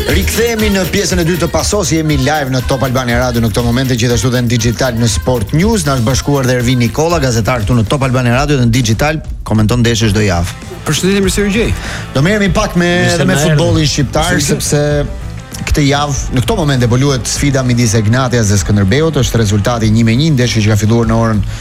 Rikthehemi në pjesën e dytë të pasos, jemi live në Top Albania Radio në këto momente, gjithashtu dhe në digital në Sport News. Na është bashkuar dhe Ervin Nikola, gazetar këtu në Top Albania Radio dhe në digital, komenton ndeshje çdo javë. Përshëndetje, mirësevgjej. Do merremi pak me futbollin shqiptar, sepse këtë javë në këto momente po luhet sfida midis Ignatias dhe Skënderbeut, është rezultati 1-1, ndeshje që ka filluar në orën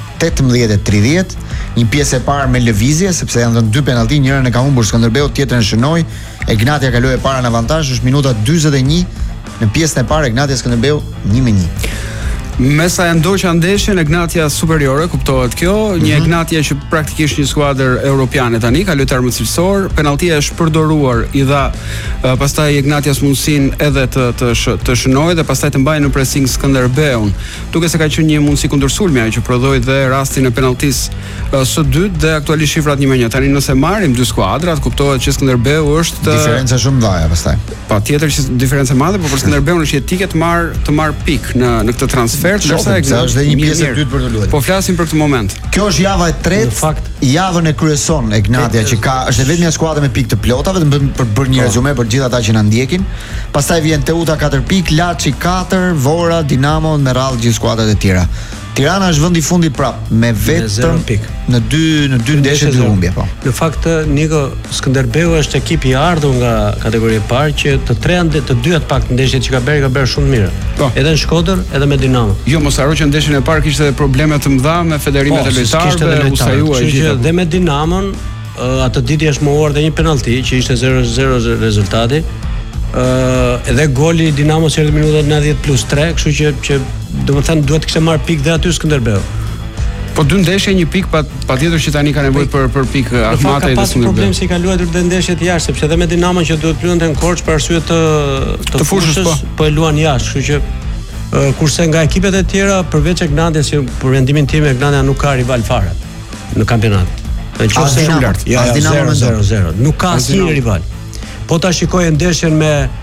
18:30, një pjesë e parë me lëvizje, sepse janë dhënë 2 penallti, njërin e ka humbur Skënderbeu, tjetrën e shënoi. Ignatia kaloi e para në avantazh, është minuta 41 në pjesën e parë, Ignatia Skënderbeu 1-1. Me sa e ndoqa ndeshjen, Ignatia superiore, kuptohet kjo, një Ignatia që praktikisht një skuadër europiane tani, ka lojtar më cilësor, penalltia është përdoruar, i dha pastaj Ignatias mundësinë edhe të shënojë dhe pastaj të mbajë në pressing Skënderbeun. Duke se ka qenë një mundësi kundër sulmi ajo që prodhoi dhe rastin e penalltisë së dytë dhe aktualisht shifrat 1-1. Tani nëse marrim dy skuadrat, kuptohet që Skënderbeu është diferenca shumë dhaja pastaj. Patjetër që diferencë e madhe, por për Skënderbeun është jetike të marr pikë në këtë transfer. Ndërsa është dhe një pjesë e dytë për të luajtur. Po flasim për këtë moment. Kjo është java e tretë, javën e kryeson Ignatia që është vetëm një skuadër me pikë të plota, vetëm për të bërë një rezume për gjithë ata që na ndjekin. Pastaj vjen Teuta 4 pikë, Laçi 4, Vora, Dinamo me radhë gjithë skuadrat e tjera. Tirana është vendi i fundit prap me vetëm në dy ndeshje të humbje, po. Në fakt Niko, Skënderbeu është ekipi i ardhur nga kategoria e parë që të dyat pak ndeshjet që ka bërë shumë mirë. Po. Edhe në Shkodër, edhe me Dinamo. Jo, mos haro që ndeshjen e parë kishte edhe probleme të mëdha me federimet e lojtarëve, usajuar gjithë. Dhe me Dinamon atë ditë është mohuar dhe një penallti që ishte 0-0 rezultati. Edhe goli i Dinamos erdhi minuta 90+3, kështu që domethënë duhet të kishte marr pikë dhe aty Skënderbeu. Po dy ndeshje një pikë patjetër që tani ka nevojë për pikë Ahmataj dhe Skënderbeu. Ka problem se ka luajtur dhe ndeshjet jashtë, sepse edhe me Dinamon që duhet luante në Korçë për arsye të fushës, po e luan jashtë, kështu që kurse nga ekipet e tjera përveç Ignatias, që për mendimin tim Ignatia nuk ka rival fare në kampionat. Është shumë lart. Ja, Dinamo 0-0. Nuk ka asnjë rival. Po ta shikoj ndeshjen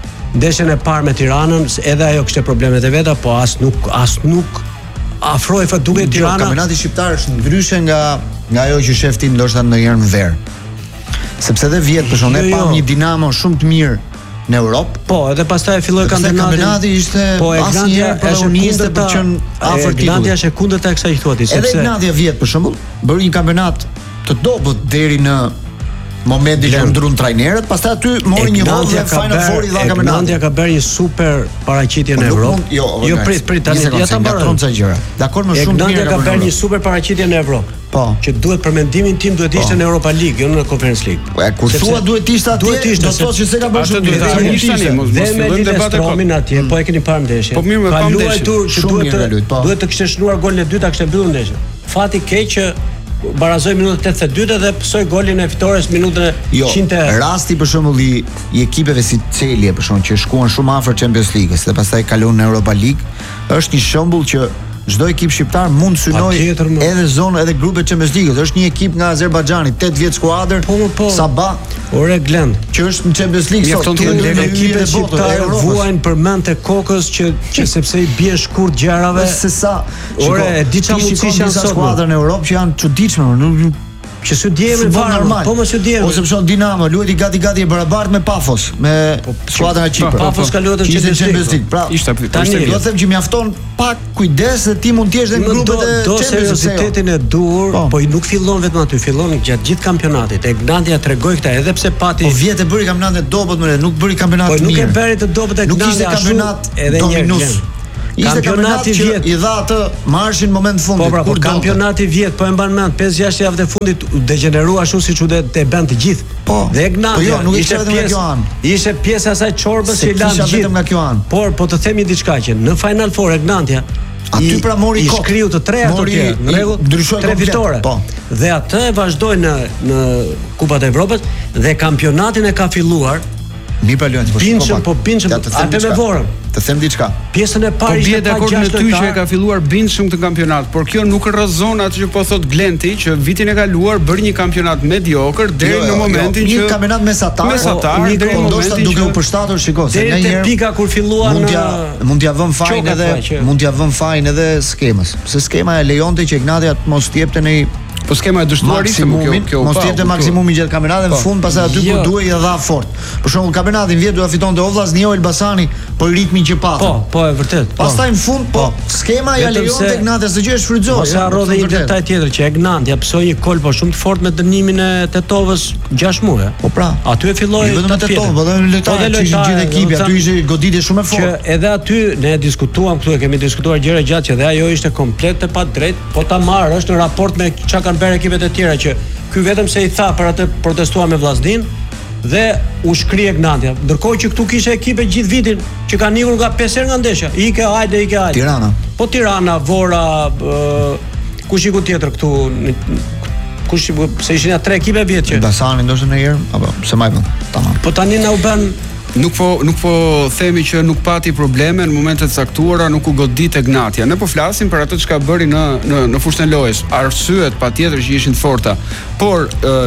e parë me Tiranën, edhe ajo kishte problemet e veta, po as nuk afroi fat duke Tirana. Kampionati shqiptar është ndryshe nga ajo që shef ti ndoshta ndonjëherë në ver. Sepse edhe vjet për shkak pam një Dinamo shumë të mirë në Europë. Po, edhe pastaj filloi kampionati ishte asnjëherë protagoniste për të qenë afër titullit. Ignatia është kundërta kësaj që thuati, sepse edhe Ignatia vjet për shembull bëri një kampionat të dobët deri në momenti që ndrun trajnerët, pastaj aty mori një rol në Final Four i dha kampionatin. Ignatia ka bërë një super paraqitje në Evropë. Jo, prit tani ja ta mbaroj ca gjëra. Dakor, më shumë mirë. Ignatia ka bërë një super paraqitje në Evropë. Po, që duhet për mendimin tim duhet ishte në Europa League, jo në Conference League. Kur thua duhet ishte atje, do të thotë që se ka bërë shumë mirë. Dhe me Lillestrømin atje, po e keni parë ndeshjen. Po mirë, ka luajtur që duhet të kishte shnuar golin e dytë, ta kishte mbyllur ndeshjen. Fati keq që barazoi minutën 82 dhe psoi golin e fitores minutën 100. Rasti për shembull i ekipeve si Celje për shembull që shkuan shumë afër Champions League-s dhe pastaj kalon në Europa League, është një shembull që çdo ekip shqiptar mund synoj edhe zonë edhe grupet Champions League-s. Është një ekip nga Azerbajxhani, 8 vjet skuadër, Sabah, Ore Glend, që është në Champions League sot. Ekipet shqiptare vuajnë për mend të kokës që sepse i bie shkurt gjërave. Se sa. Ore, e di çfarë mundësish janë sot skuadra në Europë që janë çuditshme, nuk që s'u diemin fare, po mos u diemin. Ose pse Dinamo luajti gati e barabart me Pafos, me skuadrën e Kiprit. Pafos ka luajtur Champions League. Pra, tani do të them që mjafton pak kujdes se ti mund të jesh në grupet e Champions League. Seriozitetin e dur, po nuk fillon vetëm aty, fillon gjatë gjithë kampionatit. Ignatia tregoi këtë edhe pse pati. Po vjet e bëri kampionatin e dobët më, nuk bëri kampionat mirë. Po nuk e bëri të dobët e Ignatia kampionat edhe një kampionati vjet i dha atë marshin në moment fundit. Po, kampionati vjet, po e mban mend 5-6 javë të fundit u degenerua ashtu siç u e bën të gjithë. Po, dhe Ignatia ishte pjesë e asaj çorbës që lan gjithë. Por po të themi diçka që në Final Four Ignatia aty pra mori i shkriu të treja ato tjerë, në rregull, 3 fitore. Po. Dhe atë e vazhdoi në Kupat e Evropës dhe kampionatin e ka filluar. Mi pa luajtur po pinçëm atë me Vorën. Të them diçka. Pjesën e parë ishte pa 6 ty që e ka filluar bindshëm këtë kampionat, por kjo nuk rrezon atë që po thot Glenti që vitin e kaluar bëri një kampionat mediokër deri në momentin që një kampionat mesatar deri në momentin duke u përshtatur, shikoj se ndonjëherë pika kur filluan mund t'ia vën fajin edhe skemës. Se skema e lejonte që Ignatia mos t'jepte në Po skema e dështuar ishte kjo. Mos jetë maksimumi gjatë kampionatit, në fund pastaj aty ku duhej ia dha fort. Për shembull kampionatin vjet do ta fitonte o Vllaznia o Elbasani për ritmin që patën. Po, e vërtet. Pastaj në fund skema ja lejonte Ignatia se gjë shfrytëzoi. Mos harro dhe një detaj tjetër që Ignatia psoi një kolpo shumë të fortë me dënimin e Tetovës 6 muaj. Po pra, aty e filloi vetëm Tetovë, po edhe lojtarë që ishin gjithë ekipi, aty ishte goditje shumë e fortë. Që edhe aty ne diskutuam këtu, kemi diskutuar gjëra gjatë që dhe ajo ishte komplet e padrejtë, po ta marrë është në raport me çka kanë bërë ekipet e tjera që ky vetëm se i tha për atë protestua me Vllaznin dhe u shkri Ignatia. Ndërkohë që këtu kishte ekipe gjithë vitin që kanë ikur nga 5 herë nga ndeshja. Ike hajde. Tirana. Po Tirana, Vora, kush iku tjetër këtu? Kush se ishin 3 ekipe vjet që. Elbasani ndoshta në herë apo pse më vjen. Tamam. Po tani na u bën Nuk po themi që nuk pati probleme në momentet caktuara, nuk u godit Ignatia. Ne po flasim për atë çka bëri në fushën e lojës. Arsyet patjetër që ishin të forta, por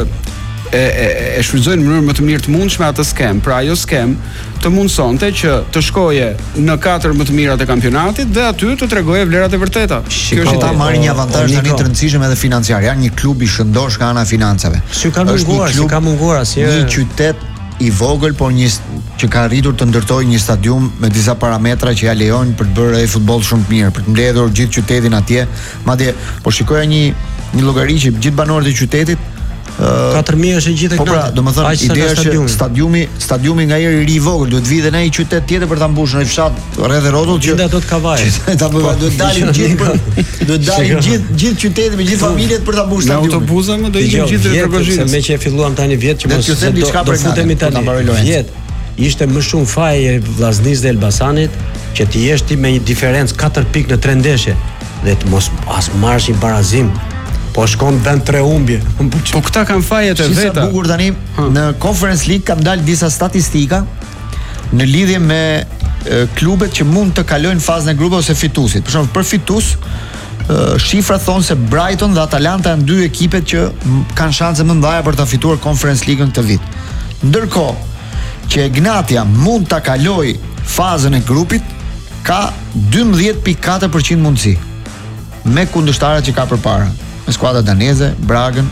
e shfrytëzoi në mënyrë më të mirë të mundshme atë skem. Pra ajo skem të mundsonte që të shkoje në 4 më të mirat e kampionatit dhe aty të tregoje vlerat e vërteta. Kjo është ta marrë një avantazh tani të rëndësishëm edhe financiar. Janë një klub i shëndosh nga ana e financave. Si ka munguar asnjë një qytet i vogël, por një që ka arritur të ndërtojë një stadium me disa parametra që ja lejojnë për të bërë ai futboll shumë të mirë, për të mbledhur gjithë qytetin atje. Madje po shikoja një llogari që gjithë banorët e qytetit 4000 është gjithë këto. Po pra, domethënë ideja është stadiumi nga herë i ri i vogël, duhet vite në një qytet tjetër për ta mbushur në fshat rreth e rrotull që do të kavaj. Duhet dalim gjithë qyteti me gjithë familjet për ta mbushur stadiumin. Në autobuse më do ikim gjithë në Trogozhinës. Se me që e filluam tani vjet që mos do futemi tani vjet. Ishte më shumë faj e Vllaznisë dhe Elbasanit që ti jesh ti me një diferencë 4 pikë në 3 ndeshje dhe të mos as marrësh një barazim. Po shkon vend 3 humbje. Po këta kanë fajet e veta. Sa bukur tani në Conference League kam dalë disa statistika në lidhje me klubet që mund të kalojnë fazën e grupeve ose fituesit. Për shembull, për fitus shifra thonë se Brighton dhe Atalanta janë 2 ekipet që kanë shanse më të mëdha për ta fituar Conference League-ën këtë vit. Ndërkohë që Ignatia mund ta kalojë fazën e grupit ka 12.4% mundësi me kundërshtarët që ka përpara. Me skuadra daneze, Bragën.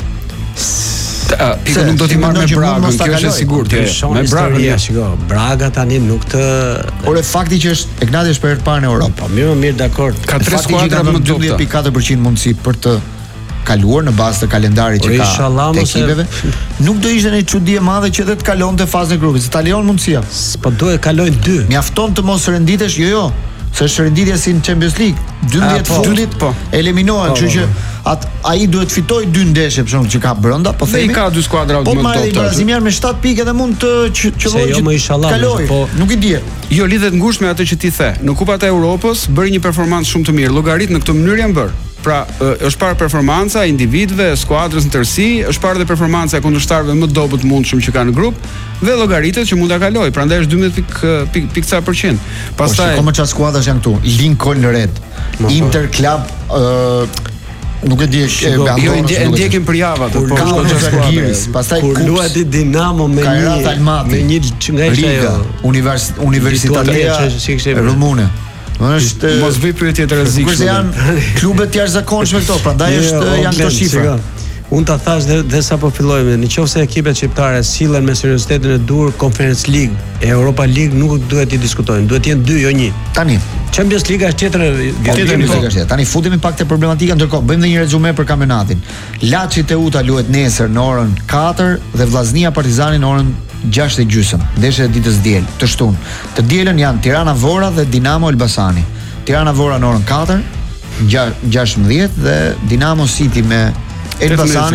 Pikë nuk do t'i marrë me Bragën, kjo është e sigurt. Me Bragën, Braga tani nuk të. Por e fakti që është Ignatia është për herë të parë në Europë. Po mirë, dakord. Ka 3 skuadra më të dobta. 12.4% mundësi për të kaluar në bazë të kalendarit që ka të ekipeve. Nuk do ishte një çudi e madhe që edhe të kalonte fazën e grupit. Se ta lejon mundësia. Po duhet kalojnë 2. Mjafton të mos renditesh, jo. Se është renditja si në Champions League. 12 fundit eliminohen, kështu që ai duhet fitoj 2 ndeshje për shembull që ka brenda, po themi. Ka 2 skuadra më të dobta. Po marrë Brazilian me 7 pikë dhe mund të qellojë. Kaloj, po nuk i di. Jo, lidhet ngushtë me atë që ti the. Në Kupat e Europës bëri një performancë shumë të mirë. Llogarit në këtë mënyrë janë bërë. Pra, është parë performanca e individëve, skuadrës në tërësi, është parë dhe performanca e kundërshtarëve më dobët mundshëm që kanë në grup dhe llogaritet që mund ta kalojë. Prandaj është 12.%. Pastaj shikojmë çfarë skuadrash janë këtu. Lincoln Red, Inter Club, nuk e di, ndjekim për javë atë, po shkon te Zalgiris, pastaj kur luajti Dinamo me një nga Riga, Universitatea Rumune. Është mos bëj pyetje të rrezikshme. Kurse janë klubet të jashtëzakonshme këto, prandaj janë këto shifra. Unë ta thash dhe sapo fillojmë, nëse ekipet shqiptare sillen me seriozitetin e dur Conference League e Europa League nuk duhet të diskutojnë, duhet të jenë 2 jo 1. Tani Champions League është tjetër. Tani futemi pak te problematika, ndërkohë bëjmë edhe një rezume për kampionatin. Laçi Teuta luhet nesër në orën 4 dhe Vllaznia Partizani në orën 6:30. Ndeshja e ditës diel, të shtunë. Të dielën janë Tirana Vora dhe Dinamo Elbasani. Tirana Vora në orën 4, 16 dhe Dinamo City me Elbasani